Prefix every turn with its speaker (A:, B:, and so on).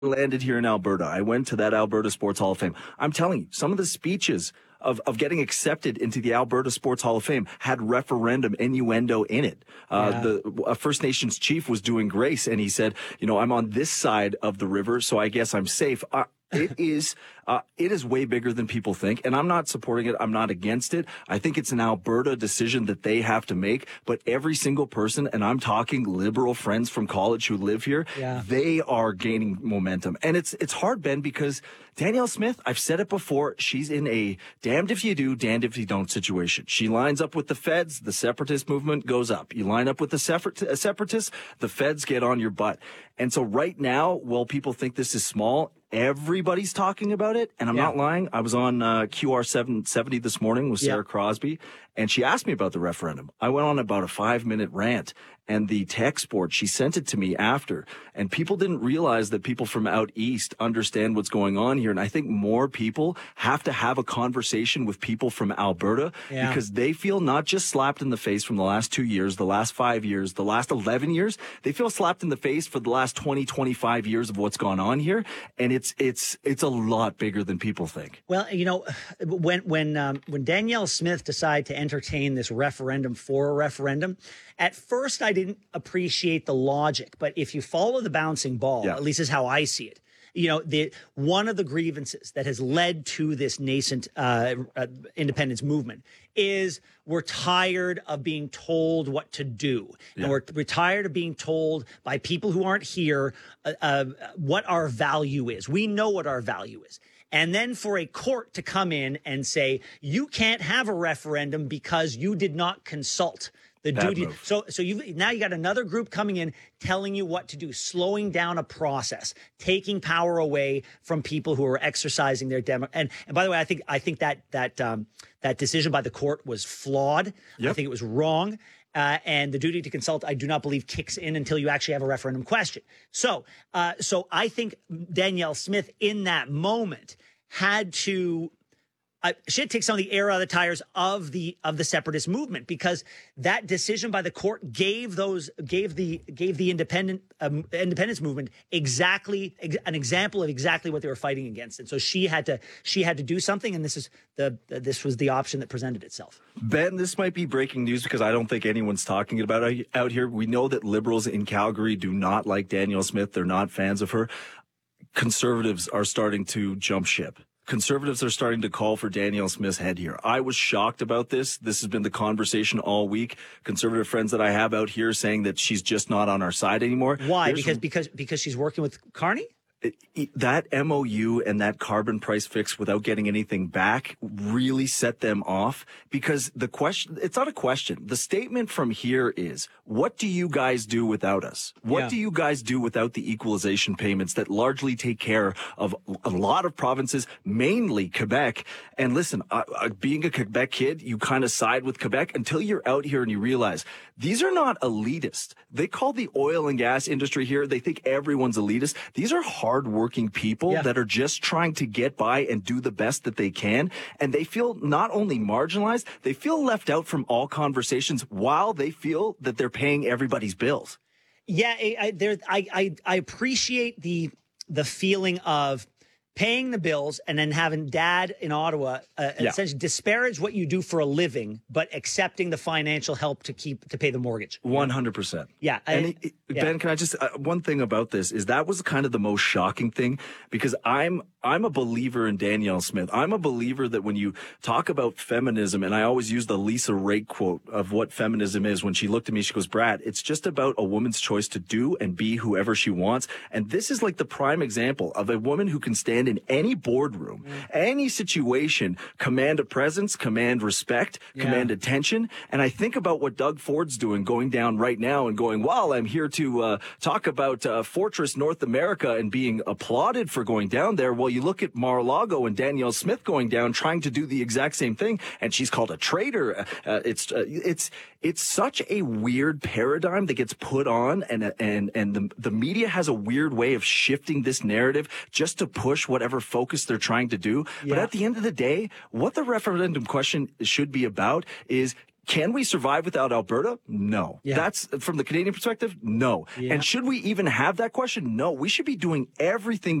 A: landed here in Alberta. I went to that Alberta Sports Hall of Fame. I'm telling you, some of the speeches of getting accepted into the Alberta Sports Hall of Fame had referendum innuendo in it. The First Nations chief was doing grace, and he said, I'm on this side of the river, so I guess I'm safe. It is way bigger than people think, and I'm not supporting it. I'm not against it. I think it's an Alberta decision that they have to make, but every single person, and I'm talking liberal friends from college who live here, they are gaining momentum. And it's hard, Ben, because Danielle Smith, I've said it before, she's in a damned if you do, damned if you don't situation. She lines up with the feds, the separatist movement goes up. You line up with the separatists, the feds get on your butt. And so right now, while people think this is small, everybody's talking about it, and I'm not lying. I was on QR 770 this morning with Sarah Crosby, and she asked me about the referendum. I went on about a 5-minute rant, and the text board, she sent it to me after, and people didn't realize that people from out east understand what's going on here, and I think more people have to have a conversation with people from Alberta because they feel not just slapped in the face from the last 2 years, the last 5 years, the last 11 years, they feel slapped in the face for the last 20, 25 years of what's gone on here, and it's a lot bigger than people think.
B: Well, when Danielle Smith decided to entertain this referendum for a referendum, at first I didn't appreciate the logic, but if you follow the bouncing ball, at least is how I see it. One of the grievances that has led to this nascent independence movement is we're tired of being told what to do. And we're tired of being told by people who aren't here what our value is. We know what our value is. And then for a court to come in and say, you can't have a referendum because you did not consult the duty. So now you got another group coming in telling you what to do, slowing down a process, taking power away from people who are exercising their and by the way, I think that decision by the court was flawed. I think it was wrong. And the duty to consult, I do not believe, kicks in until you actually have a referendum question. So I think Danielle Smith in that moment had to she had to take some of the air out of the tires of the separatist movement, because that decision by the court gave the independence movement exactly an example of exactly what they were fighting against. And so she had to do something, and this was the option that presented itself.
A: Ben, this might be breaking news because I don't think anyone's talking about it out here. We know that liberals in Calgary do not like Danielle Smith. They're not fans of her. Conservatives are starting to jump ship. Conservatives are starting to call for Danielle Smith's head here. I was shocked about this. This has been the conversation all week. Conservative friends that I have out here saying that she's just not on our side anymore.
B: Why? Because she's working with Carney?
A: That MOU and that carbon price fix without getting anything back really set them off, because the question, it's not a question. The statement from here is, what do you guys do without us? What do you guys do without the equalization payments that largely take care of a lot of provinces, mainly Quebec? And listen, being a Quebec kid, you kind of side with Quebec until you're out here and you realize these are not elitist. They call the oil and gas industry here, they think everyone's elitist. These are hardworking people that are just trying to get by and do the best that they can. And they feel not only marginalized, they feel left out from all conversations while they feel that they're paying everybody's bills.
B: Yeah, I appreciate the feeling of paying the bills and then having dad in Ottawa essentially disparage what you do for a living, but accepting the financial help to pay the mortgage.
A: 100%.
B: Yeah.
A: And Ben, can I just, one thing about this is that was kind of the most shocking thing, because I'm a believer in Danielle Smith. I'm a believer that when you talk about feminism, and I always use the Lisa Raitt quote of what feminism is. When she looked at me, she goes, Brad, it's just about a woman's choice to do and be whoever she wants. And this is like the prime example of a woman who can stand in any boardroom, any situation, command a presence, command respect, command attention. And I think about what Doug Ford's doing, going down right now and going, well, I'm here to talk about Fortress North America and being applauded for going down there. Well, you look at Mar-a-Lago and Danielle Smith going down, trying to do the exact same thing, and she's called a traitor. It's such a weird paradigm that gets put on, and the media has a weird way of shifting this narrative just to push whatever focus they're trying to do. But at the end of the day, what the referendum question should be about is, Can we survive without Alberta? No.
B: Yeah.
A: That's from the Canadian perspective. No.
B: Yeah.
A: And should we even have that question? No. We should be doing everything